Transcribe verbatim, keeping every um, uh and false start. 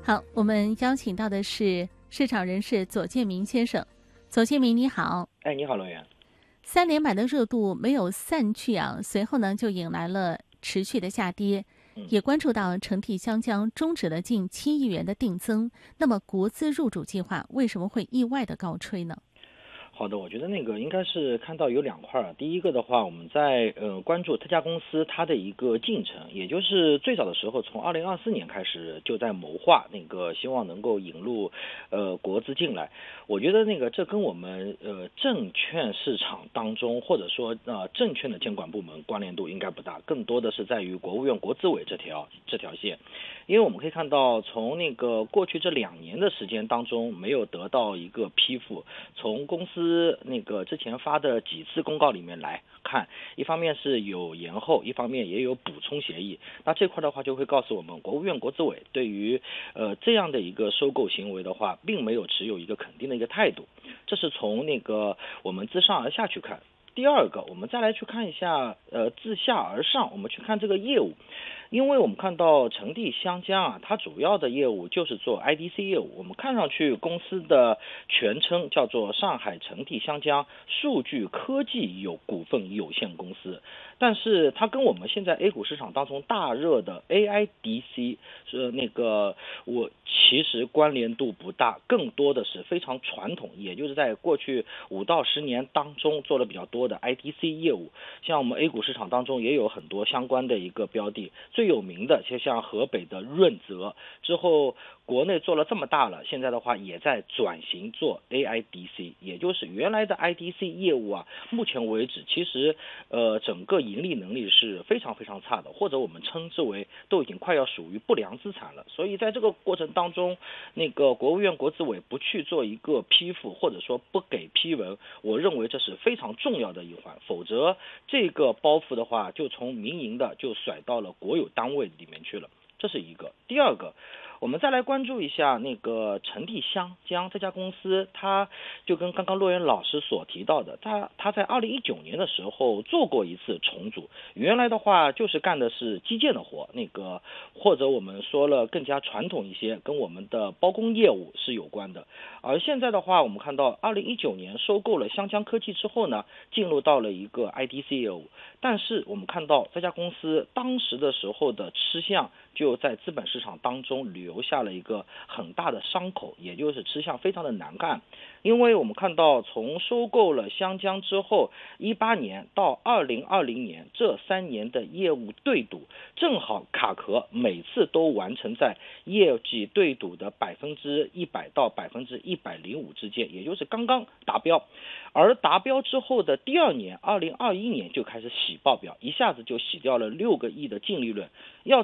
好，我们邀请到的是市场人士左建明先生。左建明你好。 哎，你好，罗源。 三连板的热度没有散去啊，随后呢就引来了持续的下跌，也关注到成地香江终止了近七亿元的定增，那么国资入主计划为什么会意外的高吹呢？ 好的，我觉得那个应该是看到有两块儿。第一个的话，我们在呃关注这家公司它的一个进程，也就是最早的时候，从二零二四年开始就在谋划那个希望能够引入呃国资进来。我觉得那个这跟我们呃证券市场当中或者说呃证券的监管部门关联度应该不大，更多的是在于国务院国资委这条这条线。因为我们可以看到，从那个过去这两年的时间当中，没有得到一个批复。从公司那个之前发的几次公告里面来看，一方面是有延后，一方面也有补充协议。那这块的话，就会告诉我们，国务院国资委对于呃这样的一个收购行为的话，并没有持有一个肯定的一个态度。这是从那个我们自上而下去看。第二个，我们再来去看一下，呃，自下而上，我们去看这个业务，因为我们看到成地香江啊，它主要的业务就是做 I D C 业务。我们看上去公司的全称叫做上海成地香江数据科技有股份有限公司，但是它跟我们现在 A 股市场当中大热的 A I D C 是那个我其实关联度不大，更多的是非常传统，也就是在过去五到十年当中做了比较多的 I D C 业务。像我们 A 股市场当中也有很多相关的一个标的，最有名的就像河北的润泽，之后国内做了这么大了，现在的话也在转型做 A I D C， 也就是原来的 I D C 业务啊，目前为止其实呃整个盈利能力是非常非常差的，或者我们称之为都已经快要属于不良资产了。所以在这个过程当中，那个国务院国资委不去做一个批复，或者说不给批文，我认为这是非常重要的一环，否则这个包袱的话就从民营的就甩到了国有单位里面去了，这是一个。第二个，我们再来关注一下那个成地香江这家公司，它就跟刚刚洛源老师所提到的，它它在二零一九年的时候做过一次重组，原来的话就是干的是基建的活，那个或者我们说了更加传统一些，跟我们的包工业务是有关的。而现在的话，我们看到二零一九年收购了香江科技之后呢，进入到了一个 I D C 业务，但是我们看到这家公司当时的时候的吃相就在资本市场当中留下了一个很大的伤口，也就是吃相非常的难看。因为我们看到从收购了香江之后，一八年到二零二零年这三年的业务对赌正好卡壳，每次都完成在业绩对赌的百分之一百到百分之一百零五之间，也就是刚刚达标。而达标之后的第二年二零二一年就开始洗报表，一下子就洗掉了六个亿的净利润。要